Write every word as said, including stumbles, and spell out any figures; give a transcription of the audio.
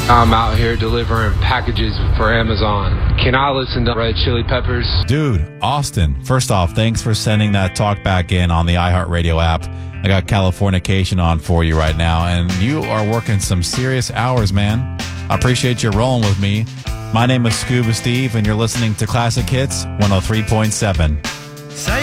I'm out here delivering packages for Amazon. Can I listen to Red Chili Peppers? Dude, Austin, first off, thanks for sending that talk back in on the iHeartRadio app. I got Californication on for you right now, and you are working some serious hours, man. I appreciate you rolling with me. My name is Scuba Steve, and you're listening to Classic Hits one oh three point seven.